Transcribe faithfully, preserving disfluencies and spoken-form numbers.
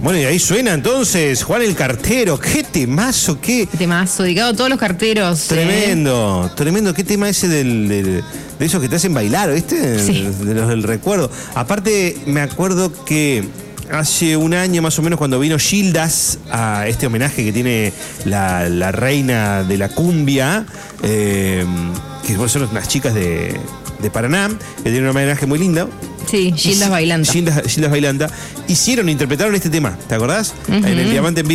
Bueno, y ahí suena entonces Juan el Cartero. Qué temazo, qué... Qué temazo, dedicado a todos los carteros. Tremendo, eh. tremendo. Qué tema ese del, del, de esos que te hacen bailar, ¿viste? Sí. De los del recuerdo. Aparte, me acuerdo que hace un año más o menos cuando vino Gildas a este homenaje que tiene la, la reina de la cumbia, eh, que son unas chicas de, de Paraná, que tienen un homenaje muy lindo. Sí, Gildas Bailanta. Gildas, Gildas Bailanta. Hicieron, interpretaron este tema, ¿te acordás? Uh-huh. En el Diamante en Vivo.